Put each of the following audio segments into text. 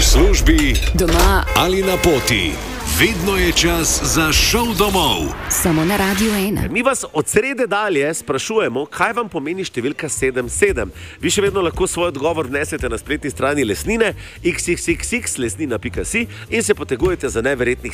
službi, doma ali na poti. Vedno je čas za šov domov. Samo na Radio 1. Mi vas od srede dalje sprašujemo, kaj vam pomeni številka 77. Vi še vedno lahko svoj odgovor vnesete na spletni strani Lesnine, xxxlesnina.si in se potegujete za neverjetnih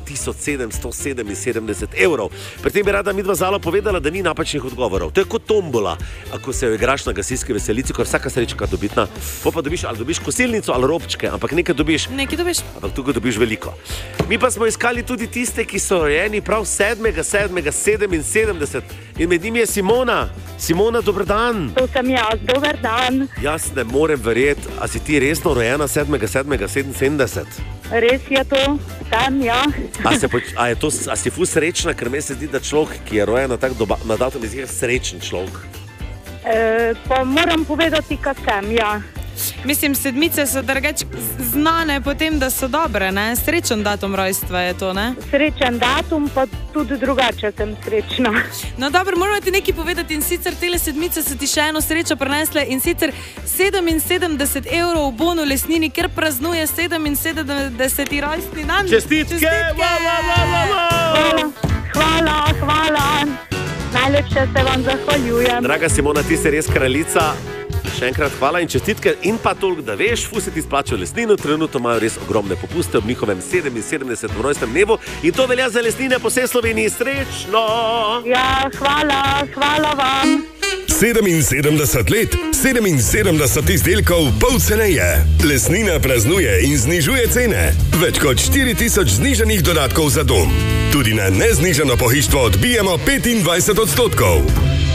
7777 evrov. Pri tem bi rada midva Zala povedala, da ni napačnih odgovorov. To je kot tombola, ako se igraš na gasilski veselici, ko je vsaka srečka dobitna. Pa dobiš, ali dobiš kosilnico ali robčke, ampak nekaj dobiš. Ampak tukaj dobiš veliko. Mi pa smo iskali tudi tiste, ki so rojeni prav 7.7.77 in med njimi je Simona. Simona, dober dan. To sem jaz, dober dan. Jaz ne morem verjeti, a si ti resno rojena 7.7.77? Res je to, tam, ja. A si ful srečna, ker meni se zdi, da človek, ki je rojen na datum, je srečen človek? Pa moram povedati, kaj sem, ja. Mislim, sedmice so drugače znane po tem, da so dobre, ne? Srečen datum rojstva je to, ne? Srečen datum, pa tudi drugače sem srečna. No dobro, moramo ti nekaj povedati in sicer tele sedmice so ti še eno srečo prinesle in sicer 77 evrov v bonu Lesnini, ker praznuje 77. rojstni dan. Čestitke! Hvala. Najlepše se vam zahvaljujem. Draga Simona, ti si res kraljica. Še enkrat hvala in čestitke in pa toliko, da veš, ful se ti splačajo Lesnino, trenutno imajo res ogromne popuste ob njihovem 77. rojstnem dnevu in to velja za Lesnine po vsej Sloveniji. Srečno! Ja, hvala vam. 77 let, 77 izdelkov pol ceneje. Lesnina praznuje in znižuje cene. Več kot 4000 znižanih dodatkov za dom. Tudi na neznižano pohištvo odbijemo 25%.